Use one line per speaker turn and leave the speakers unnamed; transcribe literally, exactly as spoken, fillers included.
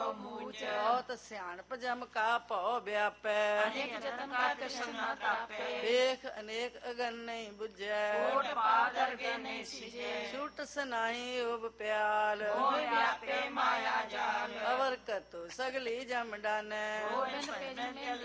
ਭਉ ਮੂਚ
ਬਹੁਤ ਸਿਆਣਪ ਜਮ ਕਾ ਭਉ ਵਿਆਪੈ
ਅਨੇਕ ਜਤਨ ਕਰਤ ਸੰਨਾ ਤਾਪੈ
ਵੇਖ ਅਨੇਕ ਅਗਨ ਨਹੀਂ ਬੁਝੈ
ਕੋਟ ਪਾਦ ਅਰਗੇ ਨਹੀਂ ਸਿਜੈ
ਛੂਟ ਸਨਾਹੀ ਉਬ ਪਿਆਲ
ਹੋਇ ਵਿਆਪੇ ਮਾਇਆ ਜਾਲ
ਅਵਰ ਕਤੁ ਸਗਲੀ ਜਮ ਡਾਨੈ
ਗੋਬਿੰਦ ਭਜਨ